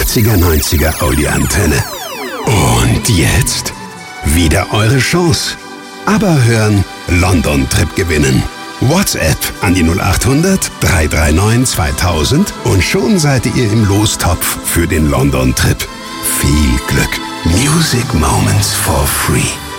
80er, 90er Oldie-Antenne. Und jetzt wieder eure Chance. Aber hören, London-Trip gewinnen. WhatsApp an die 0800 339 2000 und schon seid ihr im Lostopf für den London-Trip. Viel Glück. Music Moments for free.